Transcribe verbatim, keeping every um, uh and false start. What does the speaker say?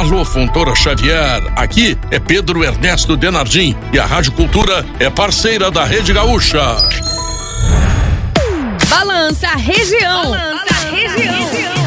Alô, Fontoura Xavier, aqui é Pedro Ernesto Denardim e a Rádio Cultura é parceira da Rede Gaúcha. Balança a região. Balança a região.